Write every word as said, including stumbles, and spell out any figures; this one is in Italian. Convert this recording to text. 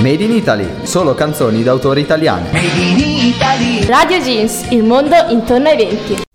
Made in Italy, solo canzoni d'autori italiani. Made in Italy. Radio Jeans, il mondo intorno ai venti.